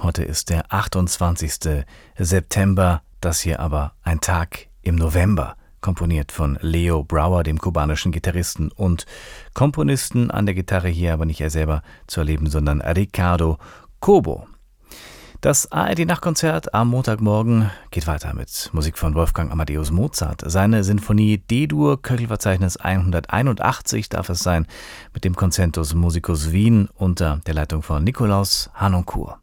Heute ist der 28. September, das hier aber ein Tag im November. Komponiert von Leo Brouwer, dem kubanischen Gitarristen und Komponisten, an der Gitarre hier aber nicht er selber zu erleben, sondern Ricardo Cobo. Das ARD-Nachtkonzert am Montagmorgen geht weiter mit Musik von Wolfgang Amadeus Mozart. Seine Sinfonie D-Dur, Köchelverzeichnis 181 darf es sein, mit dem Concertus Musicus Wien unter der Leitung von Nikolaus Harnoncourt.